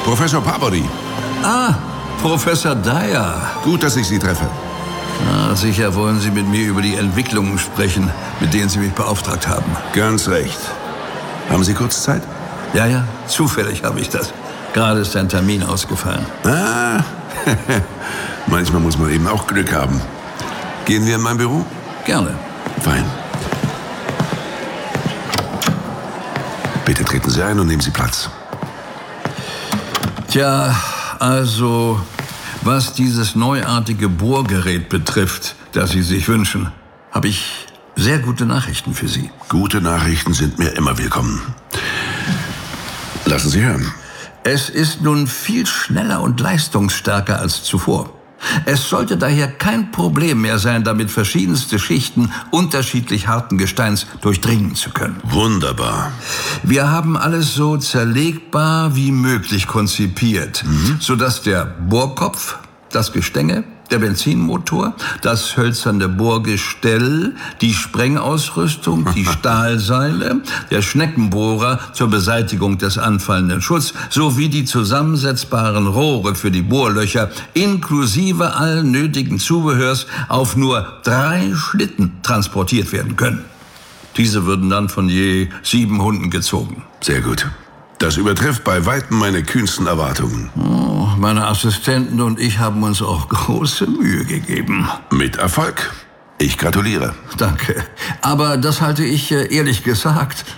Professor Pabori. Ah, Professor Dyer. Gut, dass ich Sie treffe. Na, sicher wollen Sie mit mir über die Entwicklungen sprechen, mit denen Sie mich beauftragt haben. Ganz recht. Haben Sie kurz Zeit? Ja, zufällig habe ich das. Gerade ist ein Termin ausgefallen. Ah, manchmal muss man eben auch Glück haben. Gehen wir in mein Büro? Gerne. Fein. Bitte treten Sie ein und nehmen Sie Platz. Tja, also, was dieses neuartige Bohrgerät betrifft, das Sie sich wünschen, habe ich sehr gute Nachrichten für Sie. Gute Nachrichten sind mir immer willkommen. Lassen Sie hören. Es ist nun viel schneller und leistungsstärker als zuvor. Es sollte daher kein Problem mehr sein, damit verschiedenste Schichten unterschiedlich harten Gesteins durchdringen zu können. Wunderbar. Wir haben alles so zerlegbar wie möglich konzipiert, sodass der Bohrkopf, das Gestänge, der Benzinmotor, das hölzerne Bohrgestell, die Sprengausrüstung, die Stahlseile, der Schneckenbohrer zur Beseitigung des anfallenden Schutts sowie die zusammensetzbaren Rohre für die Bohrlöcher inklusive allen nötigen Zubehörs auf nur 3 Schlitten transportiert werden können. Diese würden dann von je 7 Hunden gezogen. Sehr gut. Das übertrifft bei weitem meine kühnsten Erwartungen. Oh, meine Assistenten und ich haben uns auch große Mühe gegeben. Mit Erfolg. Ich gratuliere. Danke. Aber das halte ich, ehrlich gesagt,